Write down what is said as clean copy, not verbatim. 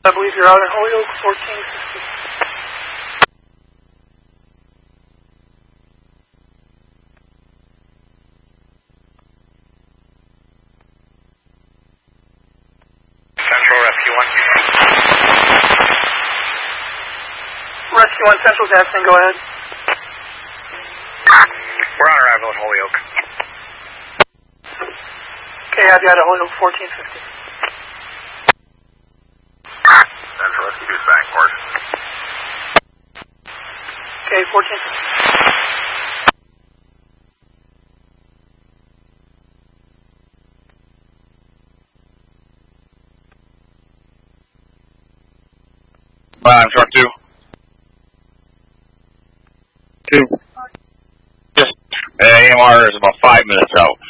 I believe you're out in Holyoke, 1450. Central Rescue 1. Rescue 1 Central Jackson, go ahead. We're on arrival in Holyoke. Okay, I've got a Holyoke 1450. Central Rescue 2 Spankport. Okay, 1450. Truck 2. 2. Yes. AMR is about 5 minutes out.